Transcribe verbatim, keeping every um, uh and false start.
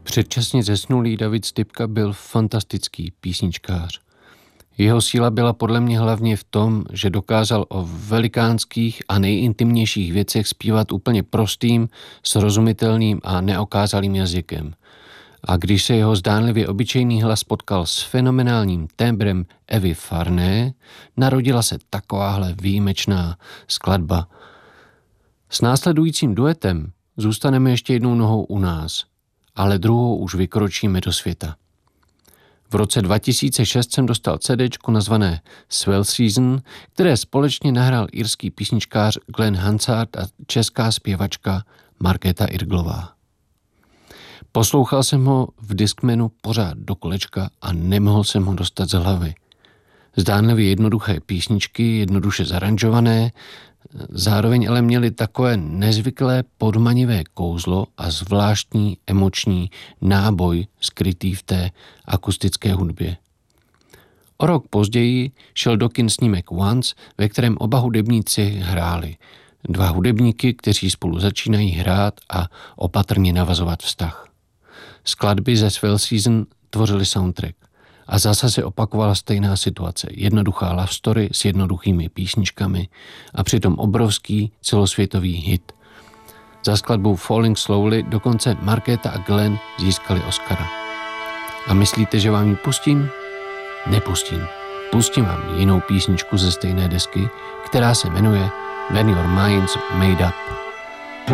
Předčasně zesnulý David Stypka byl fantastický písničkář. Jeho síla byla podle mě hlavně v tom, že dokázal o velikánských a nejintimnějších věcech zpívat úplně prostým, srozumitelným a neokázalým jazykem. A když se jeho zdánlivě obyčejný hlas potkal s fenomenálním témbrem Evy Farné, narodila se takováhle výjimečná skladba. S následujícím duetem zůstaneme ještě jednou nohou u nás, ale druhou už vykročíme do světa. V roce dva tisíce šest jsem dostal CDčko nazvané Swell Season, které společně nahrál irský písničkář Glenn Hansard a česká zpěvačka Markéta Irglová. Poslouchal jsem ho v Discmanu pořád do kolečka a nemohl jsem ho dostat z hlavy. Zdánlivě jednoduché písničky, jednoduše zaranžované, zároveň ale měly takové nezvyklé podmanivé kouzlo a zvláštní emoční náboj skrytý v té akustické hudbě. O rok později šel do kin snímek Once, ve kterém oba hudebníci hráli. Dva hudebníky, kteří spolu začínají hrát a opatrně navazovat vztah. Skladby ze Swell Season tvořily soundtrack. A zase se opakovala stejná situace. Jednoduchá love story s jednoduchými písničkami a přitom obrovský celosvětový hit. Za skladbou Falling Slowly dokonce Markéta a Glenn získali Oscara. A myslíte, že vám ji pustím? Nepustím. Pustím vám jinou písničku ze stejné desky, která se jmenuje When Your Mind's Made Up.